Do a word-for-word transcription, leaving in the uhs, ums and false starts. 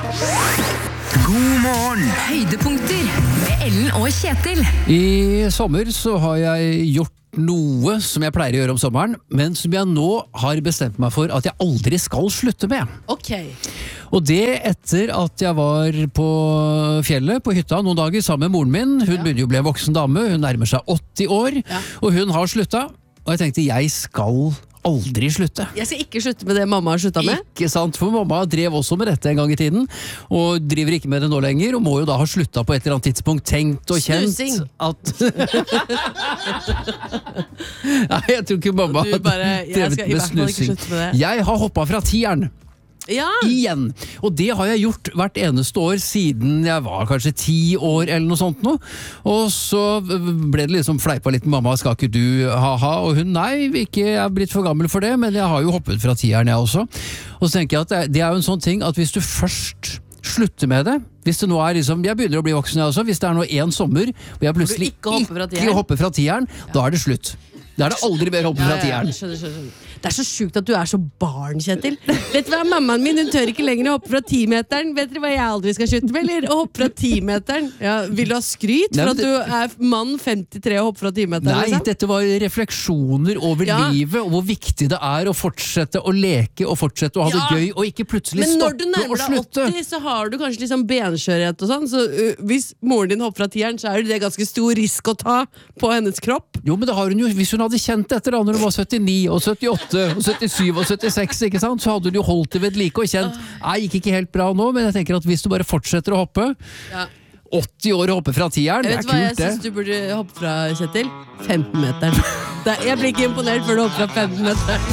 God morgen! Høydepunkter med Ellen og Kjetil. I sommer så har jeg gjort noe som jeg pleier å gjøre om sommeren, men som jeg nå har bestemt meg for at jeg aldri skal slutte med. Ok. Og det etter at jeg var på fjellet, på hytta noen dager sammen med moren min. Hun begynner jo å bli en voksen dame, hun nærmer seg åtti år, Ja. og hun har slutta. Og jeg tenkte, jeg skal aldri slutte. Jeg skal ikke slutte med det mamma har sluttet med. Ikke sant, for mamma drev også med dette en gang i tiden, og driver ikke med det nå lenger, og må jo da ha slutta på et eller annet tidspunkt, tenkt og kjent Snusing. at... Nei, jeg tror ikke mamma Du bare, jeg drevet skal i med hvert fall ikke snusing. slutte med det. Jeg har hoppet fra tieren. Ja, Igjen. Og det har jeg gjort hvert eneste år siden jeg var kanskje ti år eller noe sånt nå. Og så ble det liksom fleipa litt med mamma, skal ikke du ha-ha? Og hun, nei, ikke, jeg er blitt for gammel for det, men jeg har jo hoppet fra tieren jeg også. Og så tenker jeg at det, det er jo en sånn ting at hvis du først slutter med det, hvis det nå er liksom, jeg begynner å bli voksen jeg også, hvis det er nå en sommer, og jeg plutselig ikke hopper fra tieren. ikke hopper fra tieren, da er det slutt. Da er det aldri mer hoppe fra ja, ja, tieren. skjønner, skjønner, skjønner. Det er så sjukt at du er så barn, Kjetil. Vet du hva, mammaen min hun tør ikke lenger å hoppe fra timeteren. Vet dere hva jeg aldri skal slutte med? Eller å hoppe fra timeteren. Ja, vil du ha skryt for Nei, at men du er mann femtitre og hopper fra timeteren? Nei, liksom? dette var refleksjoner over Ja. livet, og hvor viktig det er å fortsette å leke og fortsette å ha Ja. det gøy, og ikke plutselig Men når du stoppe og nærmer deg slutte. åtti, så har du kanskje liksom benskjørhet og sånn, så uh, hvis moren din hopper fra tieren, så er det ganske stor risk å ta på hennes kropp. Jo, men det har hun jo, hvis hun hadde kjent etter da, når hun var syttini og syttiåtte og syttisju og syttiseks, ikke sant, så hadde hun jo holdt det ved like og kjent, nei, gikk ikke helt bra nå, men jeg tenker at hvis du bare fortsetter å hoppe, Ja. åtti år og hoppe fra tieren, det Jeg er vet hva jeg kult det. synes du burde hoppe fra, Kjetil? femten meteren. Det- Jeg blir ikke imponert før du hopper fra femten meteren.